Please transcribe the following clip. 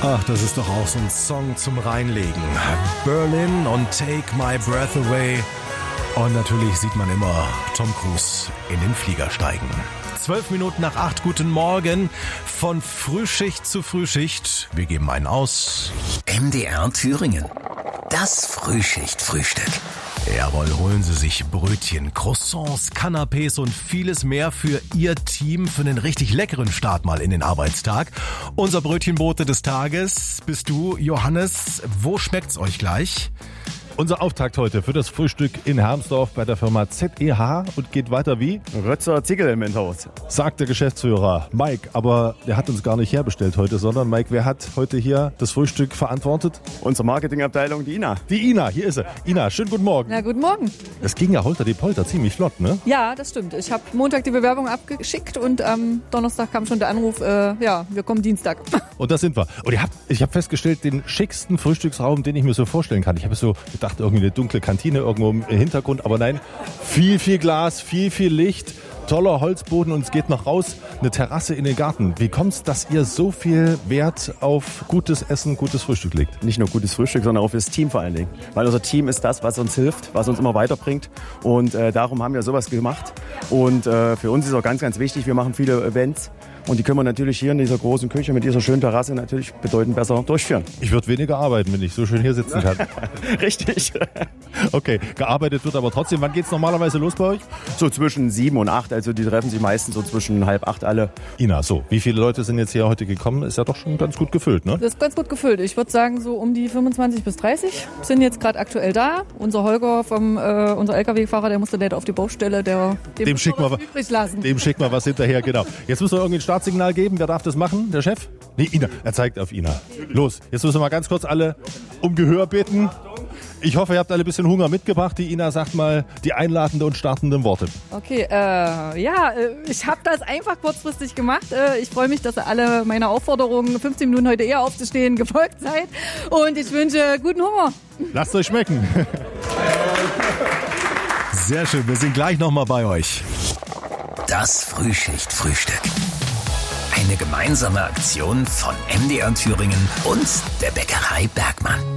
Ach, das ist doch auch so ein Song zum Reinlegen. Berlin und Take My Breath Away. Und natürlich sieht man immer Tom Cruise in den Flieger steigen. 12 Minuten nach 8, guten Morgen. Von Frühschicht zu Frühschicht. Wir geben einen aus. MDR Thüringen. Das Frühschicht-Frühstück. Jawohl, holen Sie sich Brötchen, Croissants, Canapés und vieles mehr für Ihr Team für einen richtig leckeren Start mal in den Arbeitstag. Unser Brötchenbote des Tages bist du, Johannes. Wo schmeckt's euch gleich? Unser Auftakt heute für das Frühstück in Hermsdorf bei der Firma ZEH und geht weiter wie? Rötzer Ziegel im Haus. Sagt der Geschäftsführer Mike, aber der hat uns gar nicht herbestellt heute, sondern Mike, wer hat heute hier das Frühstück verantwortet? Unsere Marketingabteilung, die Ina. Die Ina, hier ist sie. Ina, schönen guten Morgen. Na, guten Morgen. Es ging ja holter die Polter ziemlich flott, ne? Ja, das stimmt. Ich habe Montag die Bewerbung abgeschickt und am Donnerstag kam schon der Anruf, wir kommen Dienstag. Und da sind wir. Und ich habe festgestellt, den schicksten Frühstücksraum, den ich mir so vorstellen kann. Ich habe so gedacht, irgendwie eine dunkle Kantine irgendwo im Hintergrund, aber nein, viel Glas, viel Licht, toller Holzboden und es geht noch raus, eine Terrasse in den Garten. Wie kommt's, dass ihr so viel Wert auf gutes Essen, gutes Frühstück legt? Nicht nur gutes Frühstück, sondern auch fürs Team vor allen Dingen. Weil unser Team ist das, was uns hilft, was uns immer weiterbringt und darum haben wir sowas gemacht. Und für uns ist auch ganz, ganz wichtig, wir machen viele Events. Und die können wir natürlich hier in dieser großen Küche mit dieser schönen Terrasse natürlich bedeutend besser durchführen. Ich würde weniger arbeiten, wenn ich so schön hier sitzen kann. Richtig. Okay, gearbeitet wird aber trotzdem. Wann geht's normalerweise los bei euch? So zwischen 7 und 8, also die treffen sich meistens so zwischen 7:30 alle. Ina, so, wie viele Leute sind jetzt hier heute gekommen? Ist ja doch schon ganz gut gefüllt, ne? Das ist ganz gut gefüllt. Ich würde sagen, so um die 25 bis 30 sind jetzt gerade aktuell da. Unser Holger, unser LKW-Fahrer, der musste leider auf die Baustelle. Dem schicken wir was hinterher, genau. Jetzt müssen wir irgendwie ein Startsignal geben. Wer darf das machen? Der Chef? Nee, Ina. Er zeigt auf Ina. Los, jetzt müssen wir mal ganz kurz alle um Gehör bitten. Ich hoffe, ihr habt alle ein bisschen Hunger mitgebracht. Die Ina sagt mal die einladenden und startenden Worte. Okay, ich habe das einfach kurzfristig gemacht. Ich freue mich, dass ihr alle meiner Aufforderung, 15 Minuten heute eher aufzustehen, gefolgt seid. Und ich wünsche guten Hunger. Lasst euch schmecken. Sehr schön, wir sind gleich nochmal bei euch. Das Frühschicht-Frühstück. Eine gemeinsame Aktion von MDR Thüringen und der Bäckerei Bergmann.